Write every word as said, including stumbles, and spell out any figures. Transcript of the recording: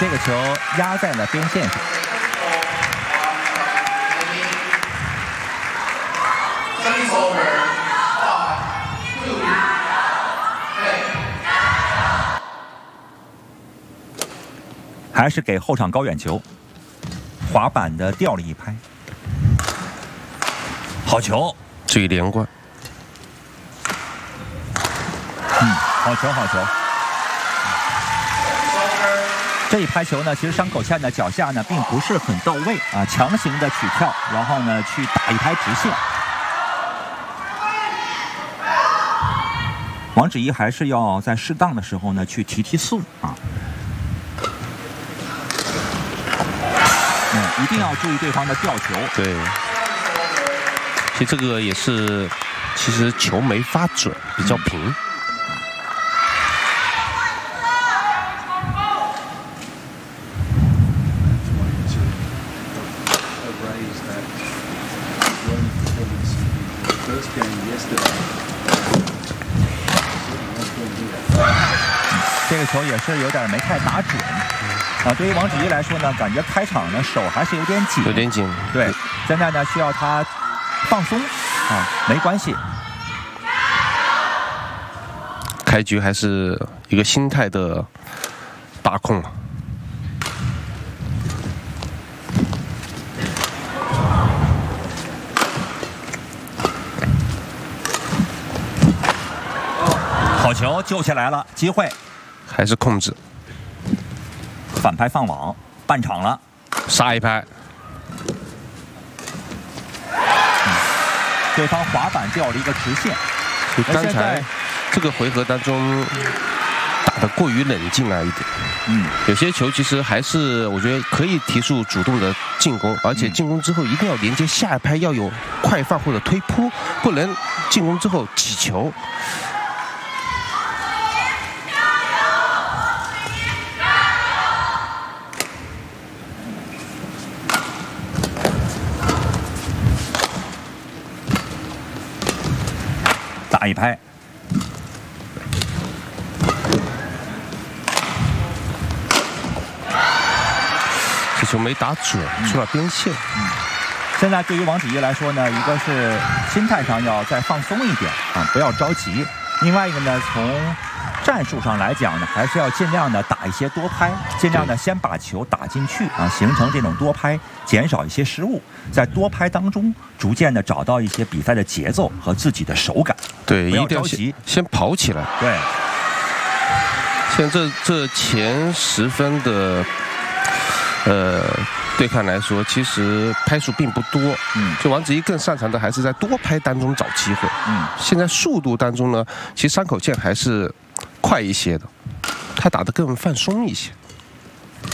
这个球压在了边线上。还是给后场高远球，滑板的掉了一拍，好球， 注意连贯。 嗯，好球，好球。这一拍球呢，其实山口茜的脚下呢并不是很到位啊，强行的起跳，然后呢去打一拍直线。王芷怡还是要在适当的时候呢去提提速啊。 一定要注意对方的吊球。 对，其实这个也是，其实球没发准，比较平。嗯、 这个球也是有点没太打准。 啊，对于王芷怡来说呢，感觉开场呢手还是有点紧， 有点紧。 对，现在呢需要她放松啊，没关系。 开局还是一个心态的把控。 好球，救下来了，机会， 还是控制。 反拍放网，半场了， 杀一拍。 嗯、对方滑板掉了一个直线。 刚才这个回合当中打得过于冷静了一点。嗯，有些球其实还是我觉得可以提出主动的进攻，而且进攻之后一定要连接下一拍，要有快放或者推扑，不能进攻之后起球。 打一拍， 这球没打准，出了边线。 嗯，现在对于王芷怡来说呢，一个是心态上要再放松一点啊，不要着急；另外一个呢，从战术上来讲呢，还是要尽量的打一些多拍，尽量的先把球打进去啊，形成这种多拍，减少一些失误，在多拍当中逐渐的找到一些比赛的节奏和自己的手感。 对， 不要着急，先跑起来。 对， 现在这这前十分的呃对抗来说，其实拍数并不多。嗯，就王芷怡更擅长的还是在多拍当中找机会。嗯，现在速度当中呢，其实山口茜还是快一些的，他打得更放松一些。